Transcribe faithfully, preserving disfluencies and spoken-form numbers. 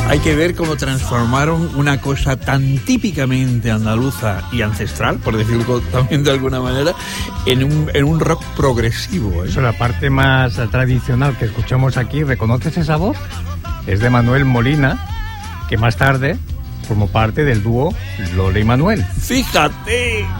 Hay que ver cómo transformaron una cosa tan típicamente andaluza y ancestral, por decirlo también de alguna manera, en un, en un rock progresivo, ¿eh? Eso, la parte más tradicional que escuchamos aquí. ¿Reconoces esa voz? Es de Manuel Molina, que más tarde formó parte del dúo Lola y Manuel. ¡Fíjate!